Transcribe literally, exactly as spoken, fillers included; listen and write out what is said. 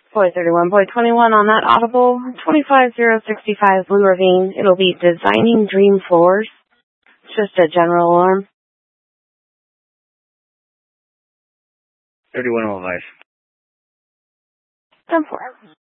four thirty-one point twenty-one on that audible. twenty-five zero sixty-five Blue Ravine. It'll be Designing Dream Floors. It's just a general alarm. thirty-one oh five. ten four.